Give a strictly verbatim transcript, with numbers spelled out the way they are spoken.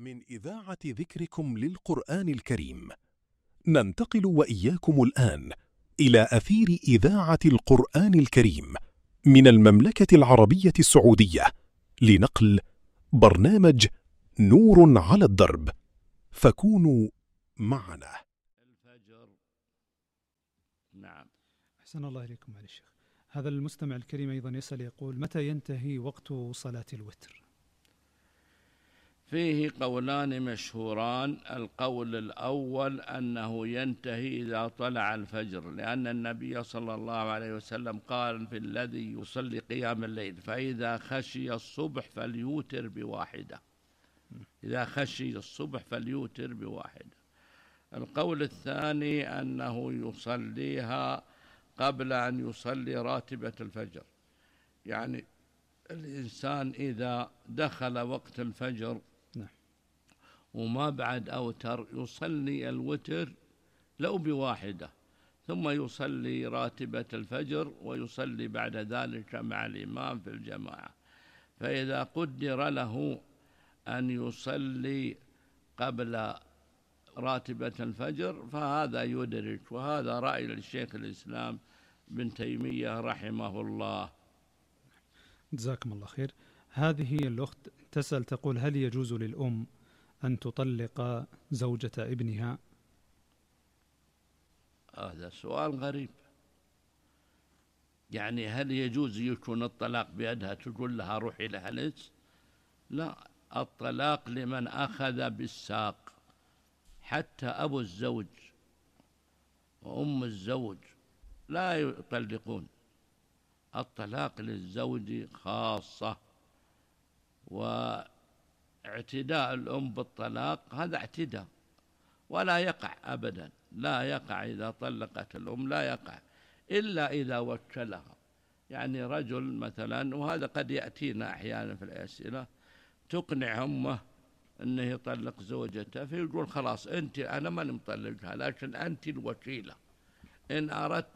من إذاعة ذكركم للقرآن الكريم، ننتقل وإياكم الآن إلى أثير إذاعة القرآن الكريم من المملكة العربية السعودية لنقل برنامج نور على الدرب، فكونوا معنا. الفجر. نعم. أحسن الله إليكم على الشيخ. هذا المستمع الكريم أيضا يسأل يقول: متى ينتهي وقت صلاة الوتر؟ فيه قولان مشهوران. القول الأول أنه ينتهي إذا طلع الفجر، لأن النبي صلى الله عليه وسلم قال في الذي يصلي قيام الليل: فإذا خشي الصبح فليوتر بواحدة. إذا خشي الصبح فليوتر بواحدة. القول الثاني أنه يصليها قبل أن يصلي راتبة الفجر، يعني الإنسان إذا دخل وقت الفجر وما بعد أوتر يصلي الوتر لو بواحدة، ثم يصلي راتبة الفجر ويصلي بعد ذلك مع الإمام في الجماعة. فإذا قدر له أن يصلي قبل راتبة الفجر فهذا يدرك، وهذا رأي الشيخ الإسلام ابن تيمية رحمه الله. جزاكم الله خير. هذه الأخت تسأل تقول: هل يجوز للأم أن تطلق زوجة ابنها؟ هذا سؤال غريب. يعني هل يجوز يكون الطلاق بيدها تقول لها روحي لها ليش؟ لا، الطلاق لمن أخذ بالساق. حتى أبو الزوج وأم الزوج لا يطلقون. الطلاق للزوج خاصة، واعتداء الأم بالطلاق هذا اعتداء ولا يقع أبدا، لا يقع إذا طلقت الأم، لا يقع إلا إذا وكلها. يعني رجل مثلا، وهذا قد يأتينا أحيانا في الأسئلة، تقنع أمه أنه يطلق زوجته، فيقول خلاص أنت، أنا ما مطلقها لكن أنت الوكيلة، إن أردت